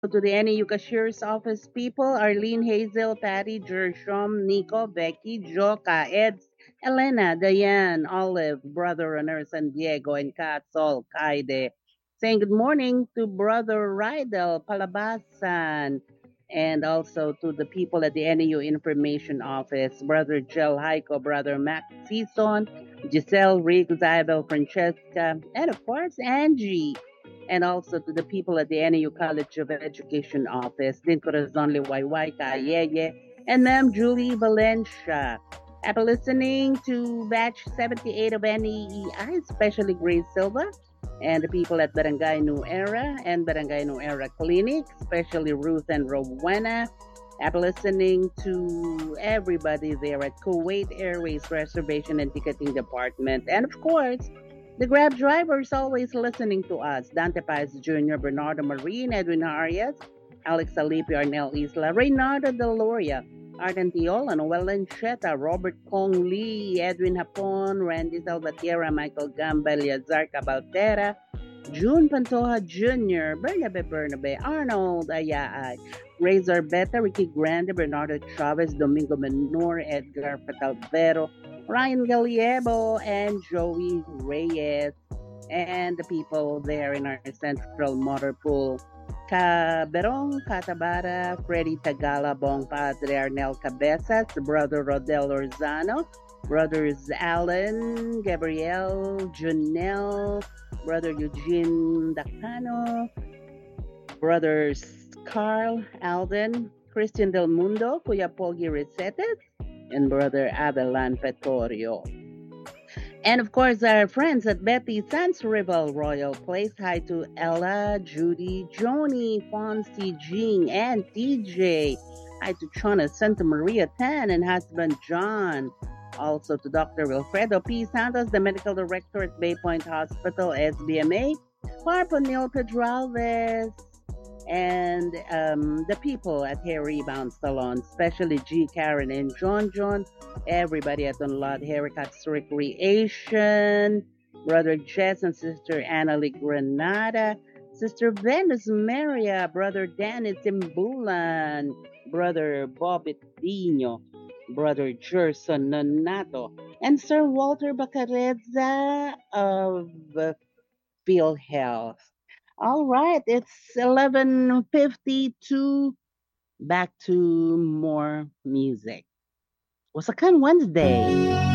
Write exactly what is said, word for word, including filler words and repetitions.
to the N A U Cashier's Office people, Arlene, Hazel, Patty, Jershom, Nico, Becky, Joka, Eds, Elena, Diane, Olive, Brother Runner, San Diego, and Kat, Sol, Kaide. Saying good morning to Brother Rydel, Palabasan, and also to the people at the N A U Information Office, Brother Jel Heiko, Brother Max Season, Giselle, Rick, Isabel, Francesca, and of course, Angie, and also to the people at the N A U College of Education office, Din Corazon Liwayway, Kayeye, and Ma'am Julie Valencia. After listening to batch seventy-eight of N E E I, especially Grace Silva, and the people at Barangay New Era and Barangay New Era Clinic, especially Ruth and Rowena. After listening to everybody there at Kuwait Airways Reservation and Ticketing Department, and of course, the Grab driver is always listening to us. Dante Paz Junior, Bernardo Marine, Edwin Arias, Alex Alipi, Arnel Isla, Reynardo Deloria, Arden Tiola, Noel Lancheta, Robert Kong Lee, Edwin Hapon, Randy Salvatierra, Michael Gamba, Eliazar Cabaltera, June Pantoja Junior, Bernabe Bernabe, Arnold Ayaay, Razor Beta, Ricky Grande, Bernardo Chavez, Domingo Menor, Edgar Patalvero, Ryan Galiebo, and Joey Reyes, and the people there in our central motor pool. Caberong, Catabara, Freddy Tagala, Bong Padre Arnel Cabezas, Brother Rodel Orzano, Brothers Alan, Gabriel, Junel, Brother Eugene Dacano, Brothers Carl, Alden, Christian Del Mundo, Kuya Pogi Resetes, and Brother Abelan Petorio. And of course, our friends at Betty Sans Rival Royal Place. Hi to Ella, Judy, Joni, Fonzie, Jean, and T J. Hi to Chona Santa Maria Tan and husband John. Also to Doctor Wilfredo P. Santos, the medical director at Bay Point Hospital, S B M A. Parponil Pedralves, and um, the people at Hair Rebound Salon, especially G. Karen and John John, everybody at Unlot Haircuts Recreation, Brother Jess and Sister Annalie Granada, Sister Venus Maria, Brother Dennis Imbulan, Brother Bobit Dino, Brother Gerson Nonato, and Sir Walter Bacareza of uh, Field Health. All right, it's eleven fifty-two. Back to more music. Wasakan Wednesday.